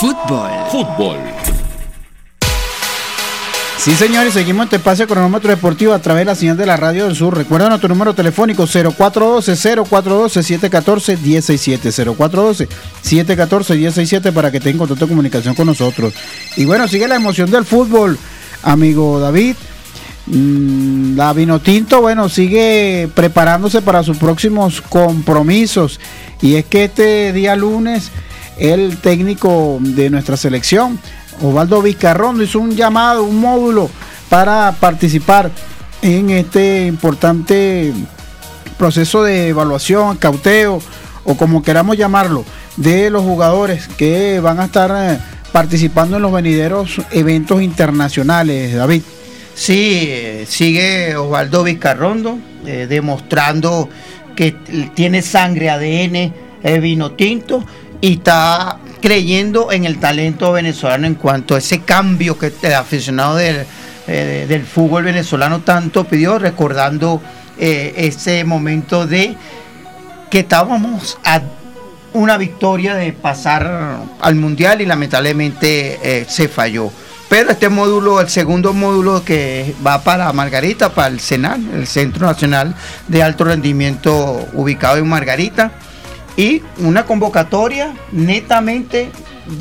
Fútbol. Sí, señores, seguimos este espacio cronómetro deportivo a través de la señal de la Radio del Sur. Recuerda nuestro número telefónico 0412-714-1067, 0412-714-1067 para que tenga contacto de comunicación con nosotros. Y bueno, sigue la emoción del fútbol, amigo David. La Vinotinto, bueno, sigue preparándose para sus próximos compromisos. Y es que este día lunes, el técnico de nuestra selección, Osvaldo Vizcarrondo, hizo un llamado, un módulo para participar en este importante proceso de evaluación, cauteo o como queramos llamarlo, de los jugadores que van a estar participando en los venideros eventos internacionales, David. Sí, sigue Osvaldo Vizcarrondo demostrando que tiene sangre, ADN, Vinotinto, y está creyendo en el talento venezolano en cuanto a ese cambio que el aficionado del fútbol venezolano tanto pidió, recordando ese momento de que estábamos a una victoria de pasar al Mundial y lamentablemente se falló. Pero este módulo, el segundo módulo que va para Margarita, para el CENAL, el Centro Nacional de Alto Rendimiento ubicado en Margarita, y una convocatoria netamente